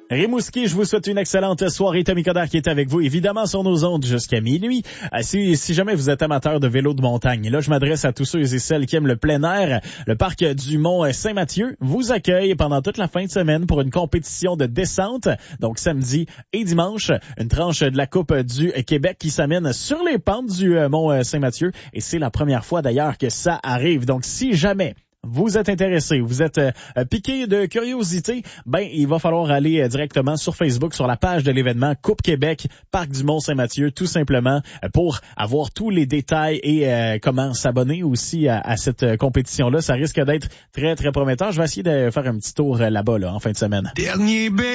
Rimouski, je vous souhaite une excellente soirée. Tommy Coderre qui est avec vous, évidemment, sur nos ondes jusqu'à minuit. Si jamais vous êtes amateur de vélo de montagne, là, je m'adresse à tous ceux et celles qui aiment le plein air. Le parc du Mont-Saint-Mathieu vous accueille pendant toute la fin de semaine pour une compétition de descente. Donc, samedi et dimanche, une tranche de la Coupe du Québec qui s'amène sur les pentes du Mont-Saint-Mathieu. Et c'est la première fois, d'ailleurs, que ça arrive. Donc, si jamais vous êtes intéressé, vous êtes piqué de curiosité, il va falloir aller directement sur Facebook, sur la page de l'événement Coupe Québec, Parc du Mont-Saint-Mathieu, tout simplement pour avoir tous les détails et comment s'abonner aussi à cette compétition-là. Ça risque d'être très, très prometteur. Je vais essayer de faire un petit tour là-bas en fin de semaine.